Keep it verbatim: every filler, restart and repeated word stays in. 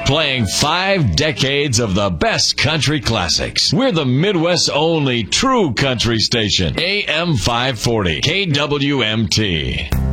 playing five decades of the best country classics. We're the Midwest's only true country station. A M five forty, K W M T.